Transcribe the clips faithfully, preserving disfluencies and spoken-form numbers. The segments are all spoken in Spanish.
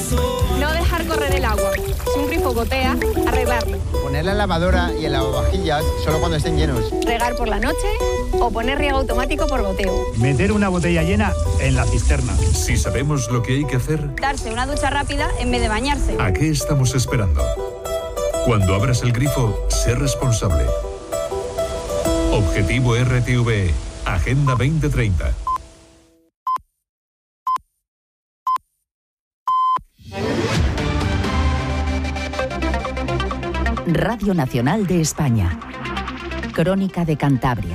No dejar correr el agua. Si un grifo gotea, arreglarlo. Poner la lavadora y el lavavajillas solo cuando estén llenos. Regar por la noche o poner riego automático por goteo. Meter una botella llena en la cisterna. Si sabemos lo que hay que hacer, Darse una ducha rápida en vez de bañarse. ¿a qué estamos esperando? Cuando abras el grifo, sé responsable. Objetivo R T V E, Agenda veinte treinta. Radio Nacional de España. Crónica de Cantabria.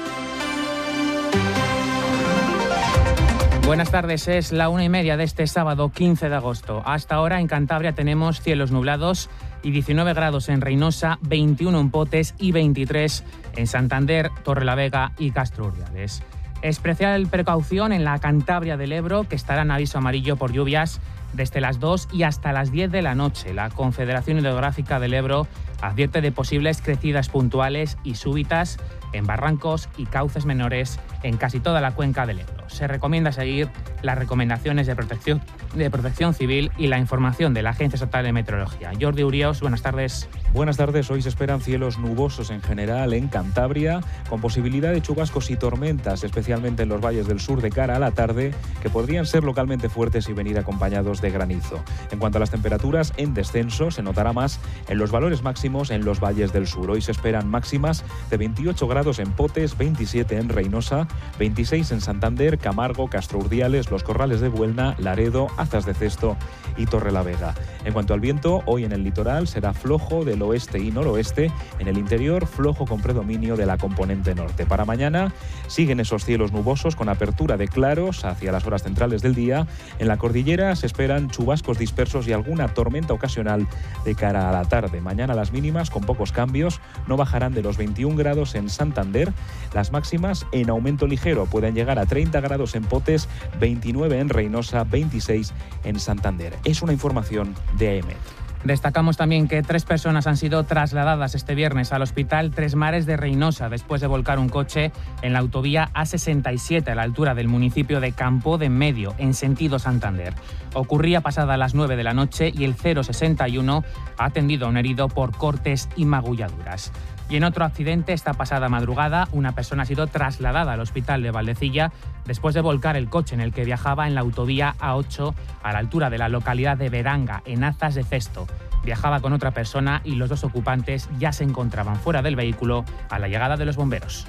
Buenas tardes, es la una y media de este sábado quince de agosto. Hasta ahora en Cantabria tenemos cielos nublados y diecinueve grados en Reinosa, veintiuno en Potes y veintitrés en Santander, Torrelavega y Castro Urdiales. Especial precaución en la Cantabria del Ebro, que estará en aviso amarillo por lluvias desde las dos y hasta las diez de la noche. La Confederación Hidrográfica del Ebro advierte de posibles crecidas puntuales y súbitas en barrancos y cauces menores en casi toda la cuenca del Ebro. Se recomienda seguir las recomendaciones de protección, de protección civil y la información de la Agencia Estatal de Meteorología. Jordi Urios, buenas tardes. Buenas tardes. Hoy se esperan cielos nubosos en general en Cantabria, con posibilidad de chubascos y tormentas, especialmente en los valles del sur de cara a la tarde, que podrían ser localmente fuertes y venir acompañados de granizo. En cuanto a las temperaturas, en descenso se notará más en los valores máximos en los valles del sur. Hoy se esperan máximas de veintiocho grados en Potes, veintisiete en Reinosa, veintiséis en Santander, Camargo, Castro Urdiales, Los Corrales de Buelna, Laredo, Azas de Cesto y Torrelavega. En cuanto al viento, hoy en el litoral será flojo del oeste y noroeste, en el interior flojo con predominio de la componente norte. Para mañana siguen esos cielos nubosos con apertura de claros hacia las horas centrales del día. En la cordillera se esperan chubascos dispersos y alguna tormenta ocasional de cara a la tarde. Mañana las mínimas con pocos cambios no bajarán de los veintiún grados en Santander. Las máximas en aumento ligero pueden llegar a treinta grados en Potes, veintinueve en Reinosa, veintiséis en Santander. Es una información de A E M E T. Destacamos también que tres personas han sido trasladadas este viernes al Hospital Tres Mares de Reinosa después de volcar un coche en la autovía A sesenta y siete a la altura del municipio de Campo de Medio, en sentido Santander. Ocurría pasada las nueve de la noche y el cero sesenta y uno ha atendido a un herido por cortes y magulladuras. Y en otro accidente, esta pasada madrugada, una persona ha sido trasladada al hospital de Valdecilla después de volcar el coche en el que viajaba en la autovía A ocho a la altura de la localidad de Beranga, en Azas de Cesto. Viajaba con otra persona y los dos ocupantes ya se encontraban fuera del vehículo a la llegada de los bomberos.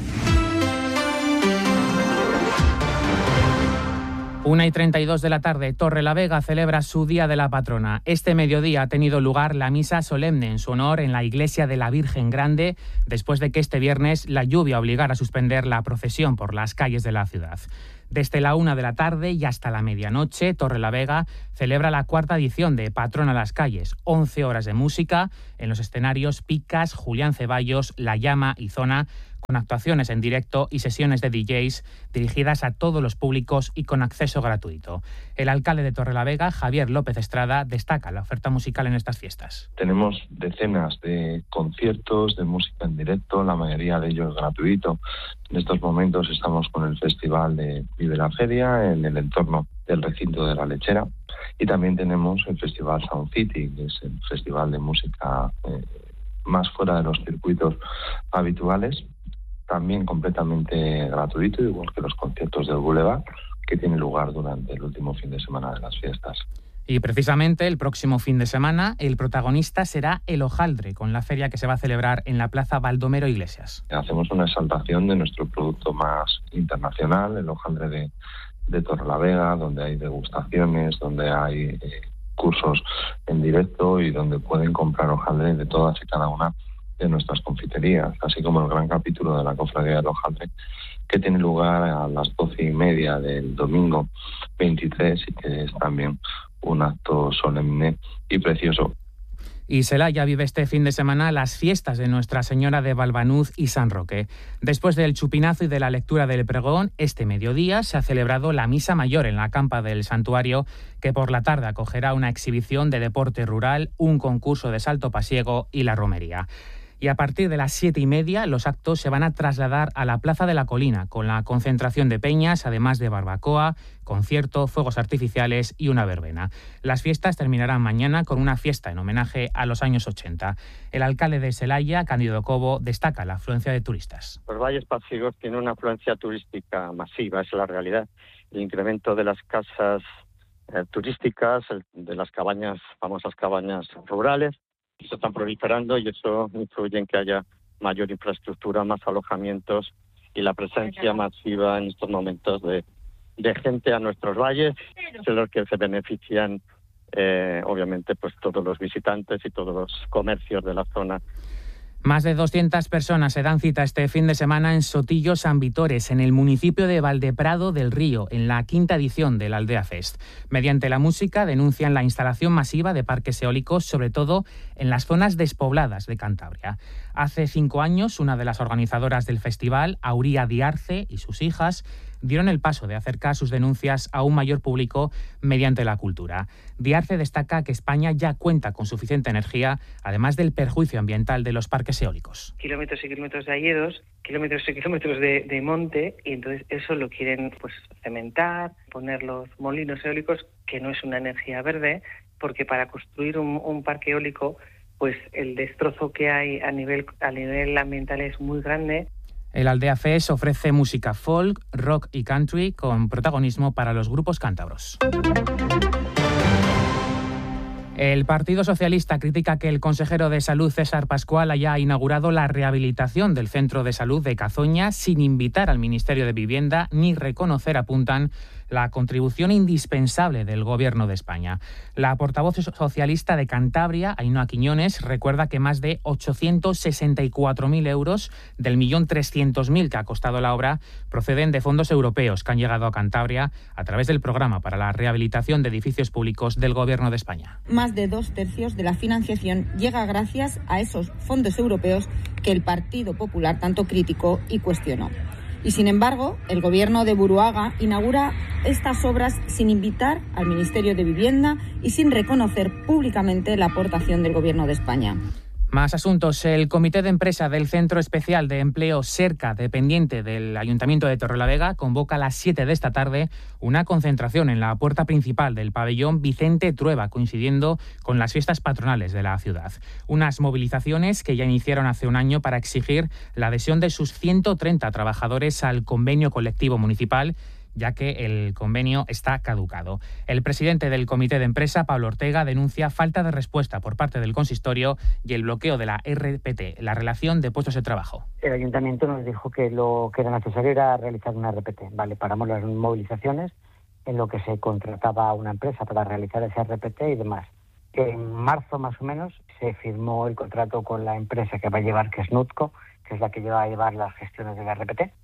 una y treinta y dos de la tarde, Torrelavega celebra su Día de la Patrona. Este mediodía ha tenido lugar la misa solemne en su honor en la iglesia de la Virgen Grande, después de que este viernes la lluvia obligara a suspender la procesión por las calles de la ciudad. Desde la una de la tarde y hasta la medianoche, Torrelavega celebra la cuarta edición de Patrona las Calles. once horas de música en los escenarios Picas, Julián Ceballos, La Llama y Zona, con actuaciones en directo y sesiones de D Js dirigidas a todos los públicos y con acceso gratuito. El alcalde de Torrelavega, Javier López Estrada, destaca la oferta musical en estas fiestas. Tenemos decenas de conciertos de música en directo, la mayoría de ellos gratuito. En estos momentos estamos con el Festival de Vive la Feria en el entorno del recinto de la Lechera, y también tenemos el Festival Sound City, que es el festival de música eh, más fuera de los circuitos habituales, también completamente gratuito, igual que los conciertos del Boulevard, que tienen lugar durante el último fin de semana de las fiestas. Y precisamente el próximo fin de semana el protagonista será el hojaldre, con la feria que se va a celebrar en la Plaza Baldomero Iglesias. Hacemos una exaltación de nuestro producto más internacional, el hojaldre de, de Torrelavega, donde hay degustaciones, donde hay eh, cursos en directo y donde pueden comprar hojaldre de todas y cada una de nuestras confiterías, así como el gran capítulo de la Cofradía del Hojaldre, que tiene lugar a las doce y media del domingo veintitrés y que es también un acto solemne y precioso. Y Celaya vive este fin de semana las fiestas de Nuestra Señora de Valvanuz y San Roque. Después del chupinazo y de la lectura del pregón, este mediodía se ha celebrado la misa mayor en la campa del santuario, que por la tarde acogerá una exhibición de deporte rural, un concurso de salto pasiego y la romería. Y a partir de las siete y media los actos se van a trasladar a la Plaza de la Colina, con la concentración de peñas, además de barbacoa, concierto, fuegos artificiales y una verbena. Las fiestas terminarán mañana con una fiesta en homenaje a los años ochenta. El alcalde de Celaya, Cándido Cobo, destaca la afluencia de turistas. Los valles pasiegos tienen una afluencia turística masiva, es la realidad. El incremento de las casas eh, turísticas, el, de las cabañas, famosas cabañas rurales, se están proliferando y eso influye en que haya mayor infraestructura, más alojamientos y la presencia masiva en estos momentos de, de gente a nuestros valles, de los que se benefician eh, obviamente pues todos los visitantes y todos los comercios de la zona. Más de doscientas personas se dan cita este fin de semana en Sotillo San Vitores, en el municipio de Valdeprado del Río, en la quinta edición del Aldea Fest. Mediante la música denuncian la instalación masiva de parques eólicos, sobre todo en las zonas despobladas de Cantabria. Hace cinco años, una de las organizadoras del festival, Auría Diarce, y sus hijas, dieron el paso de acercar sus denuncias a un mayor público mediante la cultura. Diarce destaca que España ya cuenta con suficiente energía, además del perjuicio ambiental de los parques eólicos. Kilómetros y kilómetros de alledos, kilómetros y kilómetros de, de monte, y entonces eso lo quieren pues cementar, poner los molinos eólicos, que no es una energía verde, porque para construir un, un parque eólico, pues el destrozo que hay a nivel, a nivel ambiental es muy grande. El Aldea Fest ofrece música folk, rock y country con protagonismo para los grupos cántabros. El Partido Socialista critica que el consejero de Salud, César Pascual, haya inaugurado la rehabilitación del Centro de Salud de Cazoña sin invitar al Ministerio de Vivienda ni reconocer, apuntan, la contribución indispensable del Gobierno de España. La portavoz socialista de Cantabria, Ainhoa Quiñones, recuerda que más de ochocientos sesenta y cuatro mil euros del millón trescientos mil que ha costado la obra proceden de fondos europeos que han llegado a Cantabria a través del programa para la rehabilitación de edificios públicos del Gobierno de España. Más de dos tercios de la financiación llega gracias a esos fondos europeos que el Partido Popular tanto criticó y cuestionó. Y sin embargo, el gobierno de Buruaga inaugura estas obras sin invitar al Ministerio de Vivienda y sin reconocer públicamente la aportación del Gobierno de España. Más asuntos. El Comité de Empresa del Centro Especial de Empleo Serca, dependiente del Ayuntamiento de Torrelavega, convoca a las siete de esta tarde una concentración en la puerta principal del pabellón Vicente Trueba, coincidiendo con las fiestas patronales de la ciudad. Unas movilizaciones que ya iniciaron hace un año para exigir la adhesión de sus ciento treinta trabajadores al convenio colectivo municipal, ya que el convenio está caducado. El presidente del Comité de Empresa, Pablo Ortega, denuncia falta de respuesta por parte del consistorio y el bloqueo de la R P T, la relación de puestos de trabajo. El ayuntamiento nos dijo que lo que era necesario era realizar una R P T. Vale, paramos las movilizaciones en lo que se contrataba a una empresa para realizar esa R P T y demás. En marzo, más o menos, se firmó el contrato con la empresa que va a llevar, que es Nutco, que es la que va a llevar las gestiones de la R P T.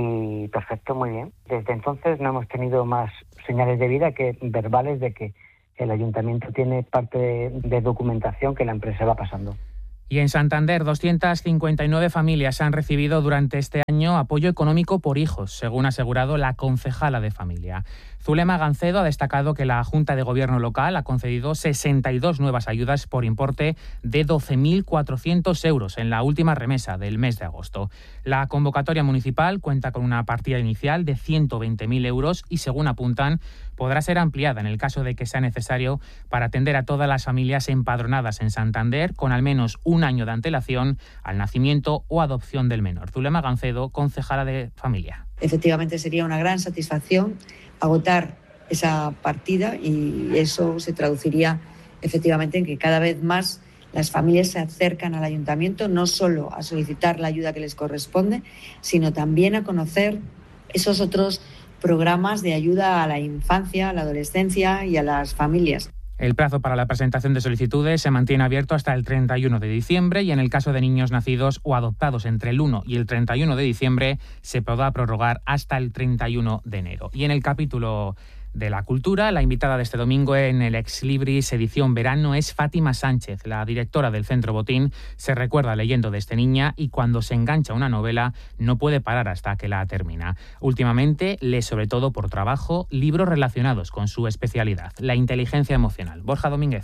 Y perfecto, muy bien. Desde entonces no hemos tenido más señales de vida que verbales de que el ayuntamiento tiene parte de, de documentación que la empresa va pasando. Y en Santander, doscientas cincuenta y nueve familias han recibido durante este año apoyo económico por hijos, según ha asegurado la concejala de Familia. Zulema Gancedo ha destacado que la Junta de Gobierno local ha concedido sesenta y dos nuevas ayudas por importe de doce mil cuatrocientos euros en la última remesa del mes de agosto. La convocatoria municipal cuenta con una partida inicial de ciento veinte mil euros y, según apuntan, podrá ser ampliada en el caso de que sea necesario para atender a todas las familias empadronadas en Santander con al menos un año de antelación al nacimiento o adopción del menor. Zulema Gancedo, concejala de Familia. Efectivamente, sería una gran satisfacción agotar esa partida y eso se traduciría efectivamente en que cada vez más las familias se acercan al ayuntamiento no solo a solicitar la ayuda que les corresponde, sino también a conocer esos otros programas de ayuda a la infancia, a la adolescencia y a las familias. El plazo para la presentación de solicitudes se mantiene abierto hasta el treinta y uno de diciembre y en el caso de niños nacidos o adoptados entre el uno y el treinta y uno de diciembre se podrá prorrogar hasta el treinta y uno de enero. Y en el capítulo de la cultura, la invitada de este domingo en el Ex Libris edición verano es Fátima Sánchez, la directora del Centro Botín. Se recuerda leyendo desde niña y cuando se engancha una novela no puede parar hasta que la termina. Últimamente lee sobre todo por trabajo libros relacionados con su especialidad, la inteligencia emocional. Borja Domínguez.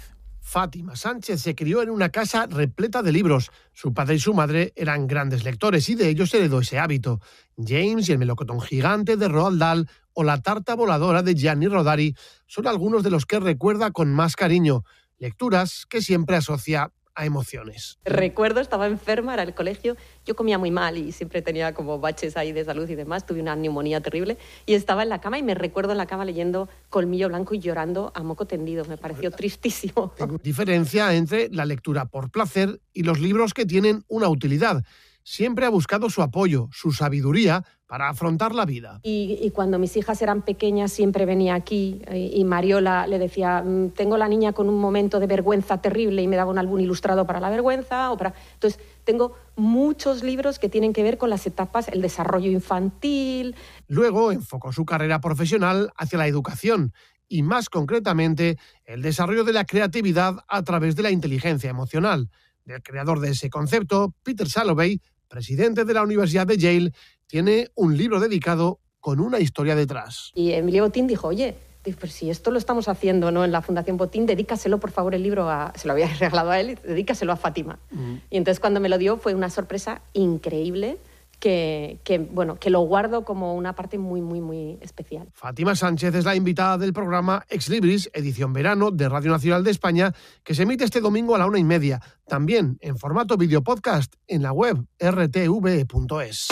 Fátima Sánchez se crió en una casa repleta de libros. Su padre y su madre eran grandes lectores y de ellos heredó ese hábito. James y el melocotón gigante de Roald Dahl o la tarta voladora de Gianni Rodari son algunos de los que recuerda con más cariño. Lecturas que siempre asocia a emociones. Recuerdo, estaba enferma, era el colegio, yo comía muy mal y siempre tenía como baches ahí de salud y demás, tuve una neumonía terrible y estaba en la cama y me recuerdo en la cama leyendo Colmillo Blanco y llorando a moco tendido, me pareció tristísimo. Diferencia entre la lectura por placer y los libros que tienen una utilidad. Siempre ha buscado su apoyo, su sabiduría para afrontar la vida. Y, y cuando mis hijas eran pequeñas siempre venía aquí y, y Mariola le decía, tengo la niña con un momento de vergüenza terrible y me daba un álbum ilustrado para la vergüenza. O para... Entonces tengo muchos libros que tienen que ver con las etapas, el desarrollo infantil. Luego enfocó su carrera profesional hacia la educación y más concretamente el desarrollo de la creatividad a través de la inteligencia emocional. El creador de ese concepto, Peter Salovey, presidente de la Universidad de Yale, tiene un libro dedicado con una historia detrás. Y Emilio Botín dijo, oye, pues si esto lo estamos haciendo, ¿no?, en la Fundación Botín, dedícaselo por favor el libro a... Se lo había regalado a él, dedícaselo a Fátima. Mm. Y entonces cuando me lo dio fue una sorpresa increíble que, que, bueno, que lo guardo como una parte muy, muy, muy especial. Fátima Sánchez es la invitada del programa Ex Libris, edición verano de Radio Nacional de España, que se emite este domingo a la una y media, también en formato videopodcast en la web erre te ve punto es.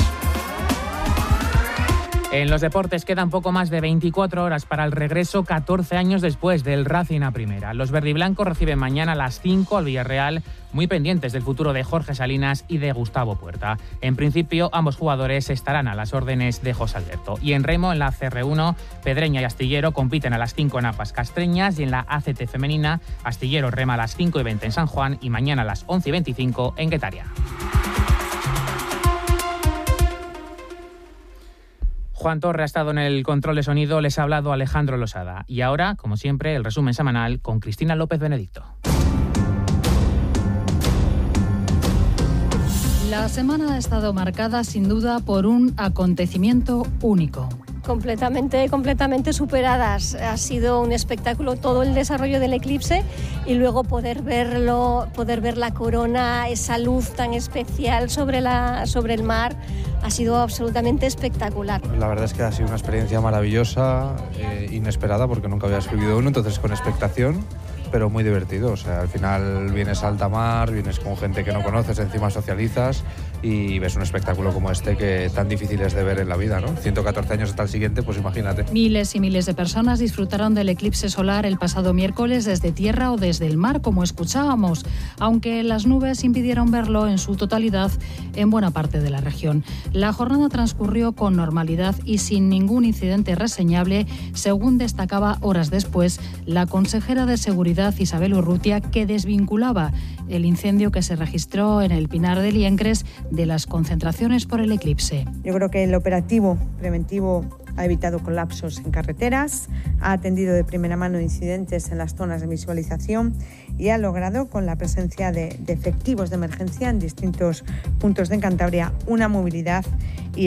En los deportes quedan poco más de veinticuatro horas para el regreso catorce años después del Racing a Primera. Los verdiblancos reciben mañana a las cinco al Villarreal, muy pendientes del futuro de Jorge Salinas y de Gustavo Puerta. En principio, ambos jugadores estarán a las órdenes de José Alberto. Y en remo, en la ce erre uno, Pedreña y Astillero compiten a las cinco en Aguas Castreñas y en la a ce te femenina, Astillero rema a las cinco y veinte en San Juan y mañana a las once y veinticinco en Guetaria. Juan Torre ha estado en el control de sonido, les ha hablado Alejandro Losada. Y ahora, como siempre, el resumen semanal con Cristina López Benedicto. La semana ha estado marcada sin duda por un acontecimiento único. Completamente, completamente superadas. Ha sido un espectáculo todo el desarrollo del eclipse y luego poder verlo, poder ver la corona, esa luz tan especial sobre, la, sobre el mar, ha sido absolutamente espectacular. La verdad es que ha sido una experiencia maravillosa, eh, inesperada, porque nunca había vivido uno, entonces con expectación, pero muy divertido. O sea, al final vienes a alta mar, vienes con gente que no conoces, encima socializas y ves un espectáculo como este que tan difícil es de ver en la vida, ¿no? ciento catorce años hasta el siguiente, pues imagínate. Miles y miles de personas disfrutaron del eclipse solar el pasado miércoles desde tierra o desde el mar, como escuchábamos, aunque las nubes impidieron verlo en su totalidad en buena parte de la región. La jornada transcurrió con normalidad y sin ningún incidente reseñable, según destacaba horas después la consejera de Seguridad Isabel Urrutia, que desvinculaba el incendio que se registró en el Pinar de Liencres de las concentraciones por el eclipse. Yo creo que el operativo preventivo ha evitado colapsos en carreteras, ha atendido de primera mano incidentes en las zonas de visualización y ha logrado, con la presencia de, de efectivos de emergencia en distintos puntos de Cantabria, una movilidad y